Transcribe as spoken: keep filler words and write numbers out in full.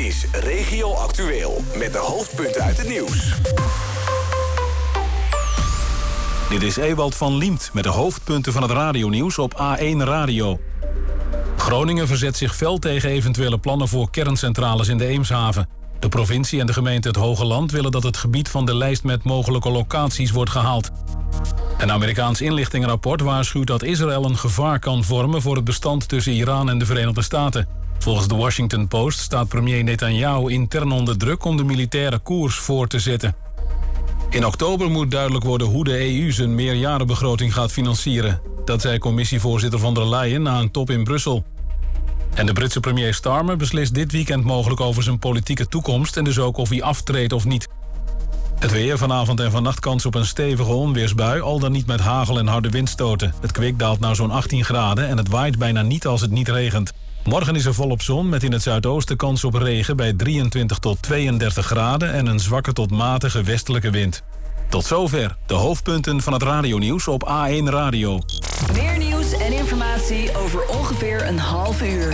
is Regio Actueel met de hoofdpunten uit het nieuws. Dit is Ewald van Liemt met de hoofdpunten van het radionieuws op A één Radio. Groningen verzet zich fel tegen eventuele plannen voor kerncentrales in de Eemshaven. De provincie en de gemeente Het Hoge Land willen dat het gebied van de lijst met mogelijke locaties wordt gehaald. Een Amerikaans inlichtingenrapport waarschuwt dat Israël een gevaar kan vormen voor het bestand tussen Iran en de Verenigde Staten. Volgens de Washington Post staat premier Netanyahu intern onder druk om de militaire koers voor te zetten. In oktober moet duidelijk worden hoe de E U zijn meerjarenbegroting gaat financieren. Dat zei commissievoorzitter von der Leyen na een top in Brussel. En de Britse premier Starmer beslist dit weekend mogelijk over zijn politieke toekomst en dus ook of hij aftreedt of niet. Het weer, vanavond en vannacht kans op een stevige onweersbui, al dan niet met hagel en harde windstoten. Het kwik daalt naar zo'n achttien graden en het waait bijna niet als het niet regent. Morgen is er volop zon met in het zuidoosten kans op regen bij drieëntwintig tot tweeëndertig graden en een zwakke tot matige westelijke wind. Tot zover de hoofdpunten van het radionieuws op A één Radio. Meer nieuws en informatie over ongeveer een half uur.